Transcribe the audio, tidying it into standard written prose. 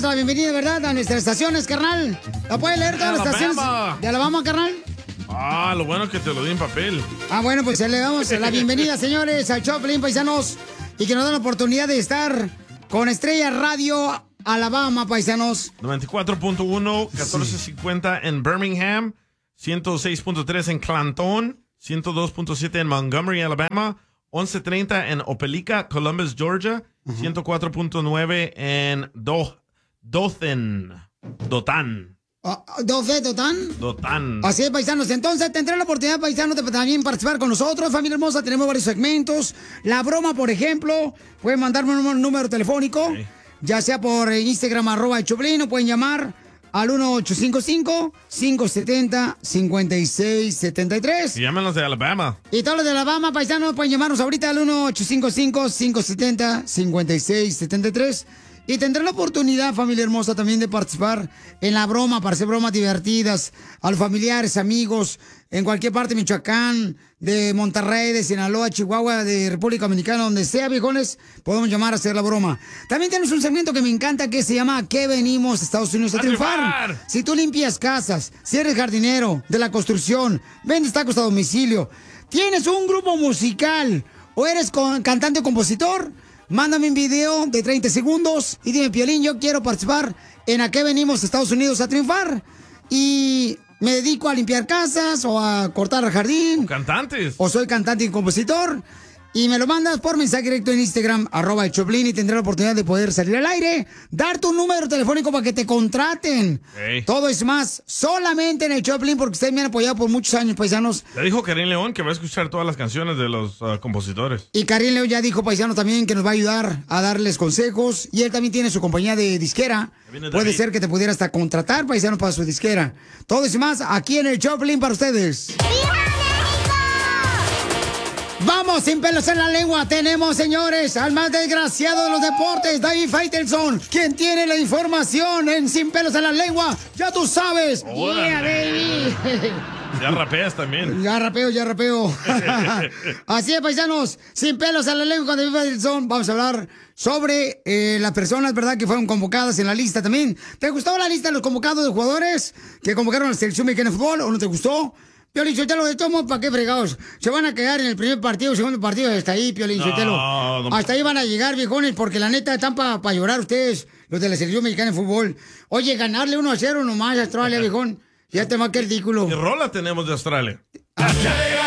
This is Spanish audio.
damos la bienvenida, ¿verdad? A nuestras estaciones, carnal. ¿La puedes leer todas las estaciones de Alabama, carnal? Ah, lo bueno es que te lo di en papel. Ah, bueno, pues le damos la bienvenida, señores, al Choplin, paisanos. Y que nos dan la oportunidad de estar con Estrella Radio Alabama, paisanos. 94.1, 1450 en Birmingham, 106.3 en Clanton, 102.7 en Montgomery, Alabama, 1130 en Opelika, Columbus, Georgia, 104.9 en Dothan. ¿Dothan? Así es, paisanos. Entonces, tendrán la oportunidad, paisanos, de también participar con nosotros. Familia hermosa, tenemos varios segmentos. La broma, por ejemplo, pueden mandarme un número telefónico, ya sea por Instagram, @Choplin, o pueden llamar al 1-855-570-5673. Y llámenos de Alabama. Y todos los de Alabama, paisanos, pueden llamarnos ahorita al 1-855-570-5673. Y tendrán la oportunidad, familia hermosa, también de participar en la broma, para hacer bromas divertidas a los familiares, amigos, en cualquier parte de Michoacán, de Monterrey, de Sinaloa, Chihuahua, de República Dominicana, donde sea, viejones, podemos llamar a hacer la broma. También tenemos un segmento que me encanta que se llama ¿A qué venimos a Estados Unidos a triunfar? Si tú limpias casas, si eres jardinero de la construcción, vendes tacos a domicilio, tienes un grupo musical o eres cantante o compositor, mándame un video de 30 segundos y dime, Piolín, yo quiero participar en ¿A qué venimos a Estados Unidos a triunfar? Y me dedico a limpiar casas o a cortar el jardín. O cantantes. O soy cantante y compositor. Y me lo mandas por mensaje directo en Instagram, @Choplin, y tendré la oportunidad de poder salir al aire, dar tu número telefónico para que te contraten. Todo es más, solamente en el Choplin, porque ustedes me han apoyado por muchos años, paisanos. Ya dijo Karim León que va a escuchar todas las canciones de los compositores. Y Karim León ya dijo, paisanos, también que nos va a ayudar a darles consejos. Y él también tiene su compañía de disquera. Puede ser que te pudiera hasta contratar, paisanos, para su disquera. Todo es más, aquí en el Choplin para ustedes. Vamos, sin pelos en la lengua. Tenemos, señores, al más desgraciado de los deportes, David Faitelson, quien tiene la información en Sin pelos en la lengua. Ya tú sabes. Yeah, baby. Ya rapeas también. Ya rapeo. Así es, paisanos, sin pelos en la lengua con David Faitelson. Vamos a hablar sobre las personas, ¿verdad?, que fueron convocadas en la lista también. ¿Te gustó la lista de los convocados de jugadores que convocaron a la selección mexicana de fútbol o no te gustó? Piolín Sotelo, de todos, ¿para qué fregados? Se van a quedar en el primer partido, segundo partido, hasta ahí, Piolín Sotelo. Hasta ahí van a llegar, viejones, porque la neta están para llorar ustedes, los de la selección mexicana de fútbol. Oye, ganarle 1-0 nomás a Australia, viejón, ya te va a quedar ridículo. ¿Qué rola tenemos de Australia?